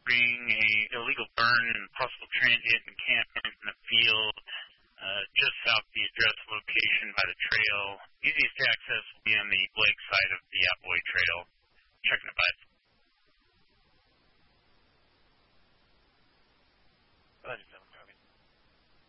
reporting a illegal burn in possible transient encampment in the field just south of the address location by the trail. Easiest access will be on the Blake side of the Appleway Trail. Checking advice.